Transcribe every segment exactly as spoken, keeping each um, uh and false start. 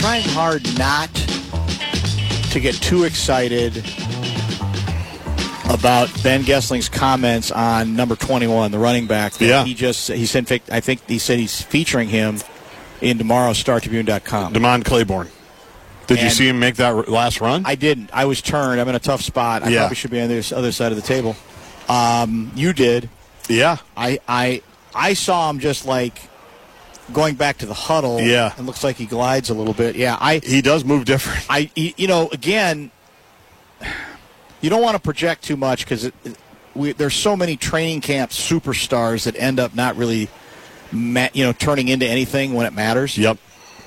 trying hard not to get too excited about Ben Gessling's comments on number twenty-one, the running back. Yeah. He just, he said, I think he said he's featuring him in tomorrow's Star Tribune dot com. Damon Claiborne. Did And you see him make that last run? I didn't. I was turned. I'm in a tough spot. I yeah. probably should be on the other side of the table. Um, you did. Yeah. I, I, I saw him just like going back to the huddle. Yeah. It looks like he glides a little bit. Yeah. I. He does move different. I, you know, again, you don't want to project too much because we, there's so many training camp superstars that end up not really, ma- you know, turning into anything when it matters. Yep.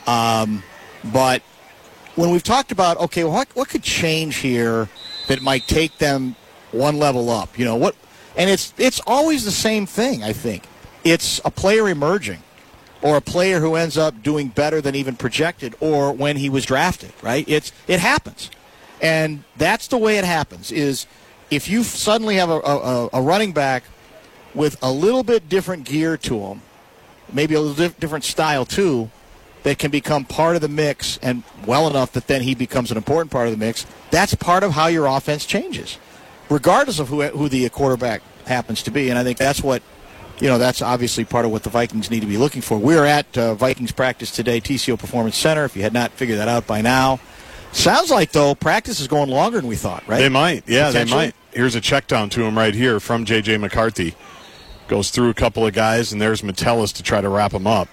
Um, but when we've talked about, okay, well, what what could change here that might take them one level up? You know what? And it's it's always the same thing. I think it's a player emerging, or a player who ends up doing better than even projected, or when he was drafted. Right? It's it happens. And that's the way it happens, is if you suddenly have a, a, a running back with a little bit different gear to him, maybe a little diff- different style too, that can become part of the mix and well enough that then he becomes an important part of the mix, that's part of how your offense changes, regardless of who, who the quarterback happens to be. And I think that's what, you know, that's obviously part of what the Vikings need to be looking for. We're at uh, Vikings practice today, T C O Performance Center, if you had not figured that out by now. Sounds like, though, practice is going longer than we thought, right? They might. Yeah, they might. Here's a check down to him right here from J J. McCarthy. Goes through a couple of guys, and there's Metellus to try to wrap him up.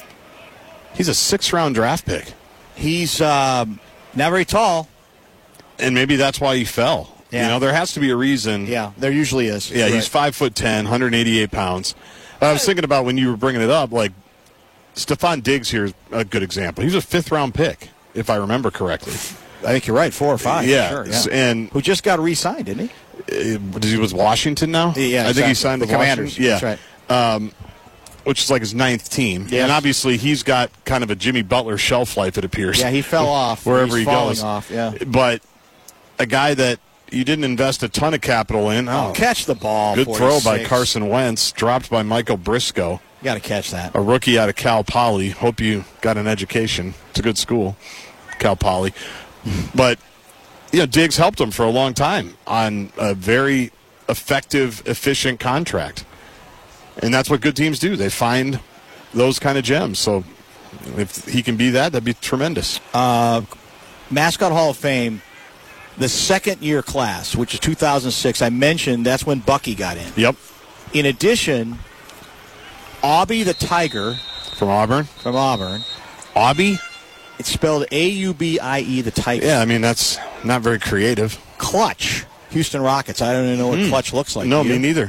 He's a sixth-round draft pick. He's um, not very tall. And maybe that's why he fell. Yeah. You know, there has to be a reason. Yeah, there usually is. Yeah, right. He's five foot ten, one hundred eighty-eight pounds. I was thinking about when you were bringing it up, like, Stephon Diggs here is a good example. He was a fifth-round pick, if I remember correctly. I think you're right, four or five. Yeah, sure, yeah. And who just got re-signed, didn't he? Uh, he was Washington now? Yeah, I think exactly. he signed the with Commanders. Washington. Yeah, that's right. Um, which is like his ninth team. Yes. And obviously he's got kind of a Jimmy Butler shelf life, it appears. Yeah, he fell off. Wherever He's he falling goes. off, yeah. But a guy that you didn't invest a ton of capital in. Oh, catch the ball. Good forty-six. throw by Carson Wentz, dropped by Michael Briscoe. You got to catch that. A rookie out of Cal Poly. Hope you got an education. It's a good school, Cal Poly. But, you know, Diggs helped him for a long time on a very effective, efficient contract. And that's what good teams do. They find those kind of gems. So if he can be that, that'd be tremendous. Uh, Mascot Hall of Fame, the second-year class, which is two thousand six, I mentioned that's when Bucky got in. Yep. In addition, Aubie the Tiger. From Auburn? From Auburn. Aubie? It's spelled A U B I E, the Tiger. Yeah, I mean, that's not very creative. Clutch, Houston Rockets. I don't even know what mm. Clutch looks like. No, me neither.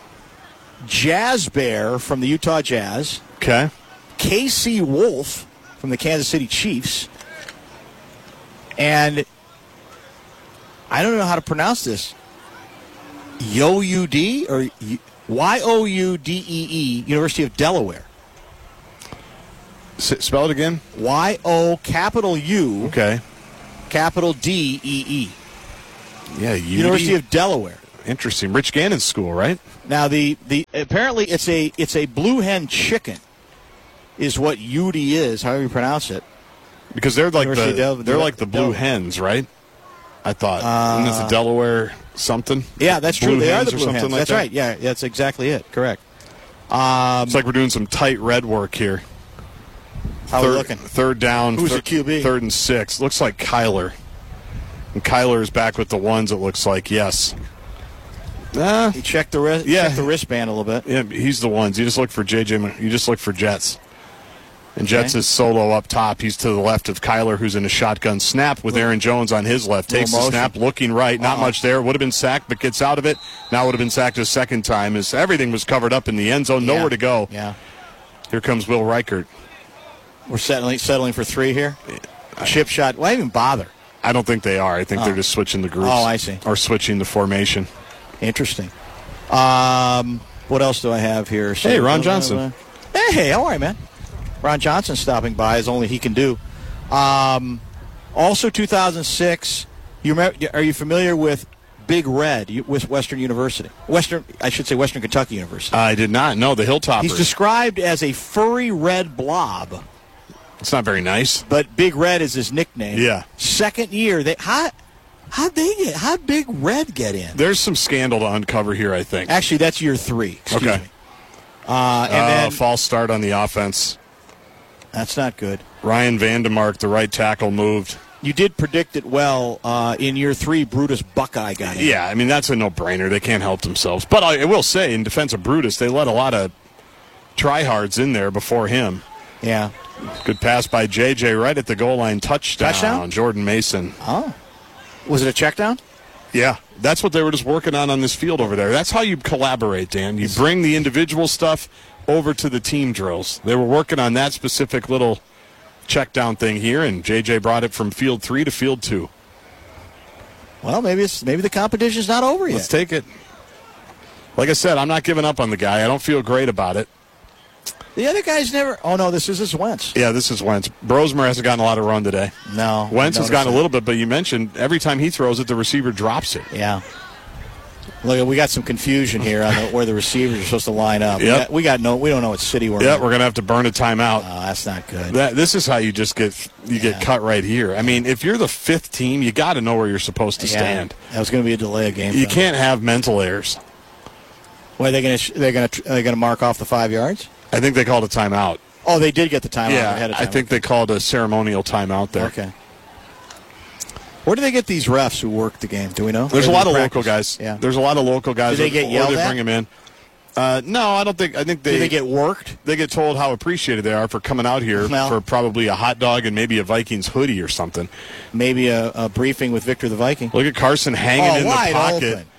Jazz Bear from the Utah Jazz. Okay. K C Wolf from the Kansas City Chiefs. And I don't know how to pronounce this. Yo U D or Y O U D E E, University of Delaware. S- spell it again. Y O capital U. Okay. Capital D E E. Yeah, U D? University of Delaware. Interesting. Rich Gannon's school, right? Now the, the apparently it's a it's a blue hen chicken, is what U D is, however you pronounce it. Because they're like University the Del- they're like the blue Del- hens, right? I thought. Uh, Isn't it the Delaware something? Yeah, that's blue true. They are hens the or blue something hens. like That's that? right. Yeah, that's exactly it. Correct. Um, It's like we're doing some tight red work here. How third, we looking? Third down. Who's thir- the Q B? Third and six. Looks like Kyler. And Kyler is back with the ones, it looks like, yes. Uh, he checked the wrist, yeah. checked the wristband a little bit. Yeah, he's the ones. You just look for J J. You just look for Jets. And Jets is solo up top. He's to the left of Kyler, who's in a shotgun snap with Aaron Jones on his left. Takes the snap, looking right. Not Uh-huh. much there. Would have been sacked, but gets out of it. Now would have been sacked a second time. As everything was covered up in the end zone. Nowhere yeah. to go. Yeah. Here comes Will Reichert. We're settling settling for three here. Chip shot. Why even bother? I don't think they are. I think oh. they're just switching the groups. Oh, I see. Or switching the formation. Interesting. Um, what else do I have here? Hey, Ron Johnson. Hey, hey, how are you, man? Ron Johnson stopping by is only he can do. Um, also, two thousand six. You remember? Are you familiar with Big Red with Western University? Western, I should say, Western Kentucky University. I did not know the Hilltoppers. He's described as a furry red blob It's not very nice. But Big Red is his nickname. Yeah. Second year, they how how'd they get how'd Big Red get in? There's some scandal to uncover here, I think. Actually, that's year three. Excuse Okay. me. Uh, and Uh, then false start on the offense. that's not good. Ryan Vandemark, the right tackle, moved. You did predict it well. Uh, in year three, Brutus Buckeye got in. Yeah, I mean, that's a no-brainer. They can't help themselves. But I, I will say, in defense of Brutus, they let a lot of tryhards in there before him. Yeah. Good pass by J J right at the goal line. Touchdown. Touchdown? Jordan Mason. Oh. Was it a check down? Yeah, that's what they were just working on on this field over there. That's how you collaborate, Dan. You bring the individual stuff over to the team drills. They were working on that specific little check down thing here, and J J brought it from field three to field two. Well, maybe it's maybe the competition's not over yet. Let's take it. Like I said, I'm not giving up on the guy. I don't feel great about it. The other guy's never. Oh no, this is this Wentz. Yeah, this is Wentz. Brosmer hasn't gotten a lot of run today. No, Wentz has gotten that. a little bit, but you mentioned every time he throws it, the receiver drops it. Yeah. Look, we got some confusion here on the, where the receivers are supposed to line up. Yep. We, got, we got no. We don't know what city we're Yeah, in. we're gonna have to burn a timeout. Oh, that's not good. That this is how you just get you Yeah. get cut right here. I mean, if you're the fifth team, you got to know where you're supposed to Yeah, stand. that was going to be a delay of game. You time. can't have mental errors. Well, are they going to they're going to they're going to mark off the five yards? I think they called a timeout. Oh, they did get the timeout yeah, ahead of time. I think they called a ceremonial timeout there. Okay. Where do they get these refs who work the game? Do we know? There's Or a lot of practice? local guys. Yeah. There's a lot of local guys. Do they get or yelled they at? bring them in. Uh, no, I don't think. I think they Do they get worked? They get told how appreciated they are for coming out here Well- for probably a hot dog and maybe a Vikings hoodie or something. Maybe a, a briefing with Victor the Viking. Look at Carson hanging oh, in the wide pocket. open.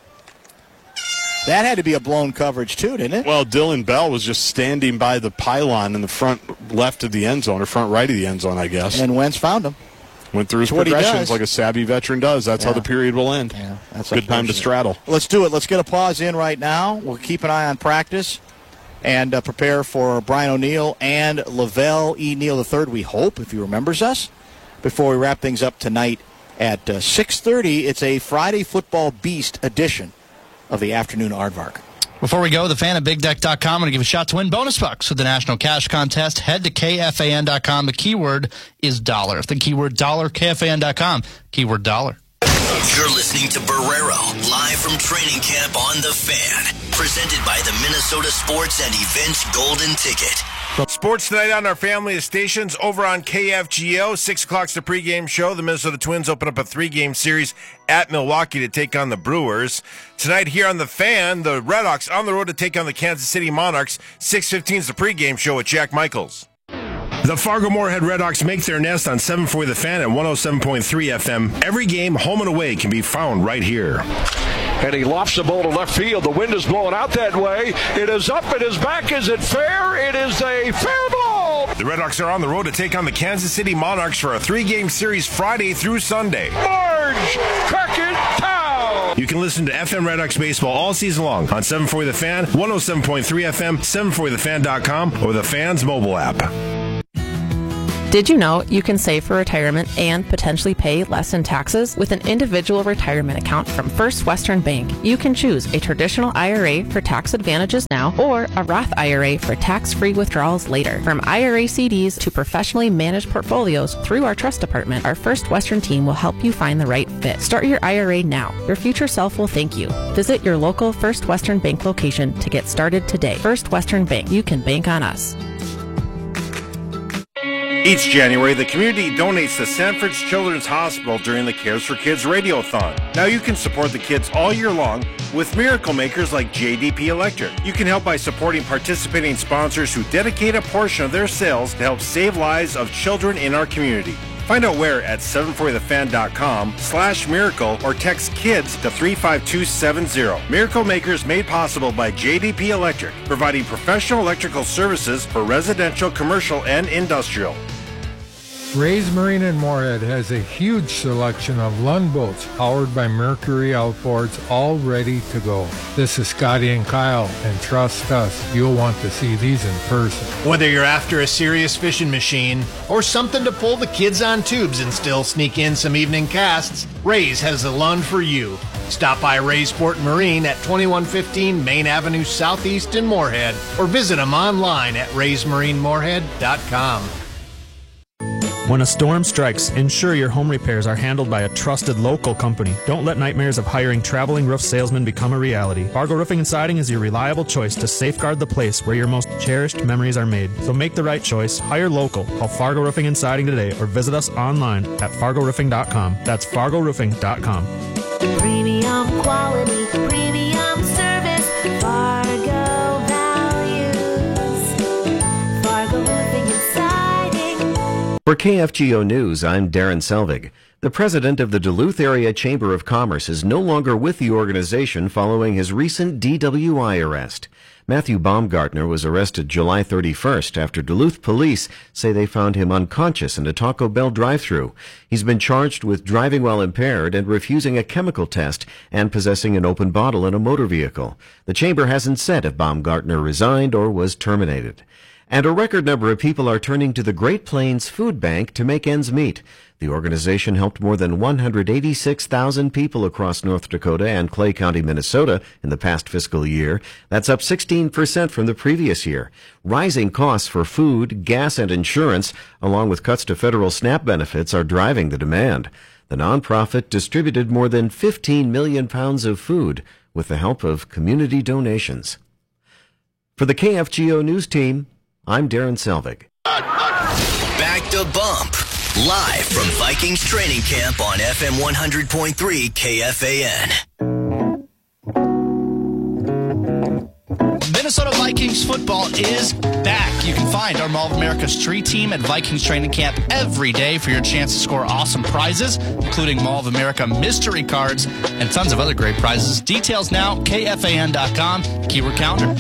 That had to be a blown coverage too, didn't it? Well, Dylan Bell was just standing by the pylon in the front left of the end zone, or front right of the end zone, I guess. And Wentz found him. Went through his That's what he progressions does. like a savvy veteran does. That's how Yeah. the period will end. Yeah, that's Good time to unfortunate. straddle. Let's do it. Let's get a pause in right now. We'll keep an eye on practice and uh, prepare for Brian O'Neill and Lavelle E. Neal the third, we hope, if he remembers us, before we wrap things up tonight at uh, six thirty. It's a Friday Football Beast edition of the Afternoon Aardvark. Before we go, the fan at big deck dot com, I'm going to give a shot to win bonus bucks with the National Cash Contest. Head to K F A N dot com. The keyword is dollar. The keyword dollar, K F A N dot com. Keyword dollar. You're listening to Barrero, live from training camp on The Fan. Presented by the Minnesota Sports and Events Golden Ticket. Sports tonight on our family of stations over on K F G O. Six o'clock's the pregame show. The Minnesota Twins open up a three-game series at Milwaukee to take on the Brewers. Tonight here on The Fan, the Red Hawks on the road to take on the Kansas City Monarchs. six fifteen is the pregame show with Jack Michaels. The Fargo-Moorhead Red Hawks make their nest on seven forty The Fan at one oh seven point three F M. Every game, home and away, can be found right here. And he lofts the ball to left field. The wind is blowing out that way. It is up. It is back. Is it fair? It is a fair ball. The Red Hawks are on the road to take on the Kansas City Monarchs for a three-game series Friday through Sunday. Marge Crockett Town. You can listen to F M Red Hawks baseball all season long on seven forty The Fan, one oh seven point three F M, seven forty the fan dot com, or the Fan's mobile app. Did you know you can save for retirement and potentially pay less in taxes? With an individual retirement account from First Western Bank, you can choose a traditional I R A for tax advantages now or a Roth I R A for tax-free withdrawals later. From I R A C Ds to professionally managed portfolios through our trust department, our First Western team will help you find the right fit. Start your I R A now. Your future self will thank you. Visit your local First Western Bank location to get started today. First Western Bank. You can bank on us. Each January, the community donates to Sanford's Children's Hospital during the Cares for Kids Radiothon. Now you can support the kids all year long with miracle makers like J D P Electric. You can help by supporting participating sponsors who dedicate a portion of their sales to help save lives of children in our community. Find out where at seven forty the fan dot com slash miracle or text KIDS to three five two seven zero. Miracle Makers made possible by J D P Electric, providing professional electrical services for residential, commercial, and industrial. Ray's Marine in Moorhead has a huge selection of Lund boats powered by Mercury outboards, all ready to go. This is Scotty and Kyle, and trust us, you'll want to see these in person. Whether you're after a serious fishing machine or something to pull the kids on tubes and still sneak in some evening casts, Ray's has the Lund for you. Stop by Ray's Sport and Marine at twenty-one fifteen Main Avenue Southeast in Moorhead or visit them online at rays marine moorhead dot com. When a storm strikes, ensure your home repairs are handled by a trusted local company. Don't let nightmares of hiring traveling roof salesmen become a reality. Fargo Roofing and Siding is your reliable choice to safeguard the place where your most cherished memories are made. So make the right choice. Hire local. Call Fargo Roofing and Siding today or visit us online at fargo roofing dot com. That's fargo roofing dot com. Premium quality, premium service, Fargo values, Fargo Roofing and Siding. For K F G O News, I'm Darren Selvig. The president of the Duluth Area Chamber of Commerce is no longer with the organization following his recent D W I arrest. Matthew Baumgartner was arrested July thirty-first after Duluth police say they found him unconscious in a Taco Bell drive-thru. He's been charged with driving while impaired and refusing a chemical test and possessing an open bottle in a motor vehicle. The chamber hasn't said if Baumgartner resigned or was terminated. And a record number of people are turning to the Great Plains Food Bank to make ends meet. The organization helped more than one hundred eighty-six thousand people across North Dakota and Clay County, Minnesota in the past fiscal year. That's up sixteen percent from the previous year. Rising costs for food, gas, and insurance, along with cuts to federal SNAP benefits, are driving the demand. The nonprofit distributed more than fifteen million pounds of food with the help of community donations. For the K F G O News team, I'm Darren Selvig. Back to Bump. Live from Vikings training camp on F M one hundred point three K F A N. Minnesota Vikings football is back. You can find our Mall of America Street team at Vikings training camp every day for your chance to score awesome prizes, including Mall of America mystery cards and tons of other great prizes. Details now, K F A N dot com, keyword calendar.